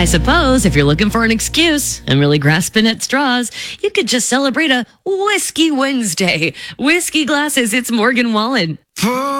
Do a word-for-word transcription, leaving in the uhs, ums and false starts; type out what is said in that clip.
I suppose if you're looking for an excuse and really grasping at straws, you could just celebrate a Whiskey Wednesday. Whiskey glasses, it's Morgan Wallen.